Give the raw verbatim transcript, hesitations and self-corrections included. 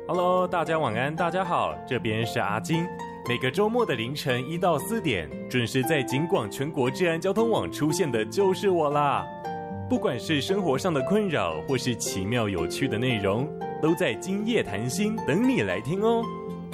Hello， 大家晚安，大家好，这边是阿金。每个周末的凌晨一到四点，准时在警广全国治安交通网出现的就是我啦。不管是生活上的困扰，或是奇妙有趣的内容，都在今夜谈心等你来听哦。